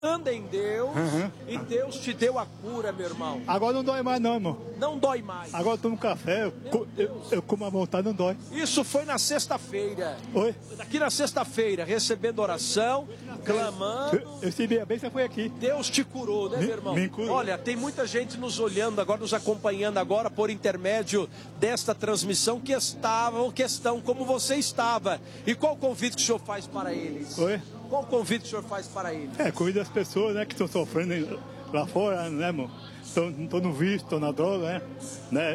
Anda em Deus, e Deus te deu a cura, meu irmão. Agora não dói mais não, irmão. Não dói mais. Agora eu tomo café, eu como à vontade, não dói. Isso foi na sexta-feira. Oi? Aqui na sexta-feira, recebendo oração, clamando. Eu recebi a bênção, foi aqui. Deus te curou, né, meu irmão? Me curou. Olha, tem muita gente nos olhando agora, nos acompanhando agora por intermédio desta transmissão que estão como você estava. E qual o convite que o senhor faz para eles? Oi? Qual o convite que o senhor faz para eles? Cuida das pessoas, né, que estão sofrendo lá fora, né, irmão? Estão no vício, estão na droga, né?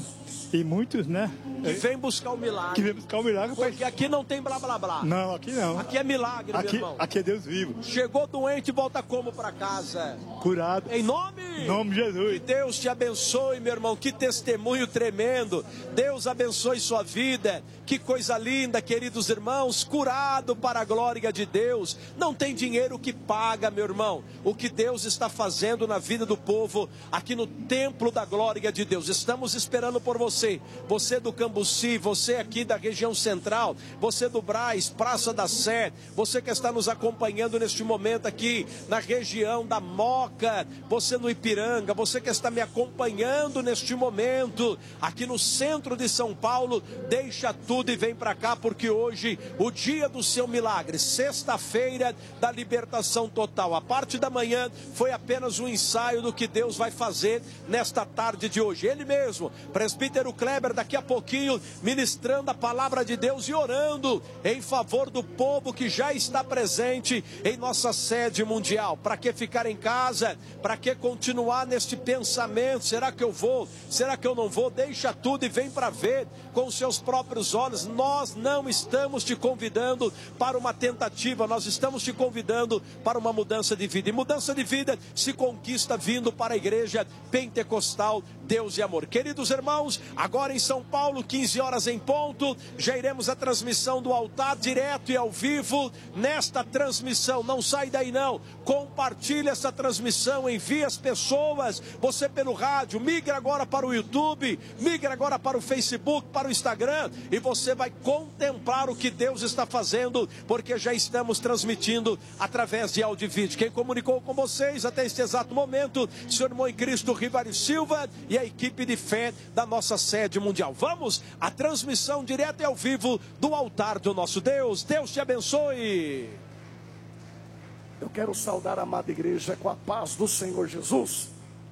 E muitos, né? Que vem buscar o milagre. Que vem buscar o milagre. Porque aqui não tem blá blá blá. Não, aqui não. Aqui é milagre, meu irmão. Aqui é Deus vivo. Chegou doente e volta como para casa? Curado. Em nome de Jesus. Que Deus te abençoe, meu irmão. Que testemunho tremendo. Deus abençoe sua vida. Que coisa linda, queridos irmãos. Curado para a glória de Deus. Não tem dinheiro que paga, meu irmão, o que Deus está fazendo na vida do povo aqui no templo da glória de Deus. Estamos esperando por você. Você do Cambuci, você aqui da região central, você do Brás, Praça da Sé, você que está nos acompanhando neste momento aqui na região da Moca, você no Ipiranga, você que está me acompanhando neste momento aqui no centro de São Paulo, deixa tudo e vem para cá, porque hoje o dia do seu milagre, sexta-feira da libertação total. A parte da manhã foi apenas um ensaio do que Deus vai fazer nesta tarde de hoje. Ele mesmo, presbítero Kleber, daqui a pouquinho ministrando a palavra de Deus e orando em favor do povo que já está presente em nossa sede mundial. Para que ficar em casa? Para que continuar neste pensamento? Será que eu vou? Será que eu não vou? Deixa tudo e vem para ver com os seus próprios olhos. Nós não estamos te convidando para uma tentativa, nós estamos te convidando para uma mudança de vida. E mudança de vida se conquista vindo para a igreja pentecostal Deus e Amor. Queridos irmãos, agora em São Paulo, 15 horas em ponto, já iremos a transmissão do altar direto e ao vivo. Nesta transmissão, não sai daí não, compartilhe essa transmissão, envie as pessoas, você pelo rádio, migre agora para o YouTube, migre agora para o Facebook, para o Instagram, e você vai contemplar o que Deus está fazendo, porque já estamos transmitindo através de áudio e vídeo. Quem comunicou com vocês até este exato momento, seu irmão em Cristo Rivari Silva e a equipe de fé da nossa sede mundial. Vamos à transmissão direta e ao vivo do altar do nosso Deus. Deus te abençoe. Eu quero saudar a amada igreja com a paz do Senhor Jesus.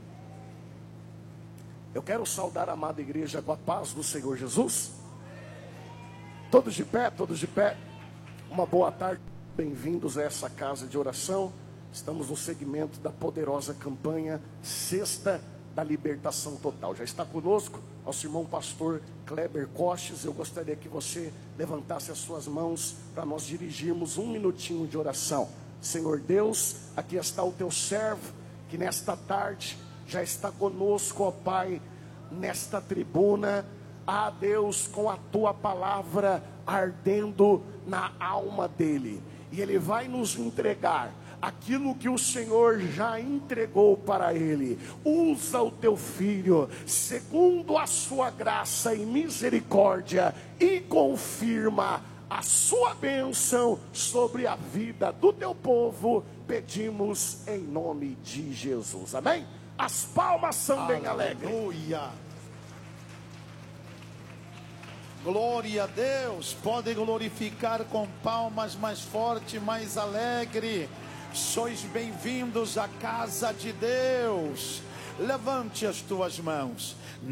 Eu quero saudar a amada igreja com a paz do Senhor Jesus. Todos de pé, todos de pé. Uma boa tarde, bem-vindos a essa casa de oração. Estamos no segmento da poderosa campanha Sexta da Libertação Total. Já está conosco nosso irmão pastor Kleber Costes. Eu gostaria que você levantasse as suas mãos para nós dirigirmos um minutinho de oração. Senhor Deus, aqui está o teu servo, que nesta tarde já está conosco, ó Pai, nesta tribuna. Ah, Deus, com a tua palavra ardendo na alma dele, e ele vai nos entregar aquilo que o Senhor já entregou para ele. Usa o teu filho segundo a sua graça e misericórdia, e confirma a sua bênção sobre a vida do teu povo. Pedimos em nome de Jesus, amém? As palmas são bem alegres. Aleluia. Glória a Deus. Podem glorificar com palmas mais forte, mais alegre. Sois bem-vindos à casa de Deus. Levante as tuas mãos.